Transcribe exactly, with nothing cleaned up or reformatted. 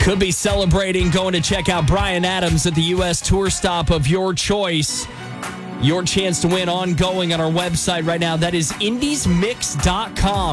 Could be celebrating, going to check out Bryan Adams at the U S tour stop of your choice. Your chance to win ongoing on our website right now. That is indies mix dot com.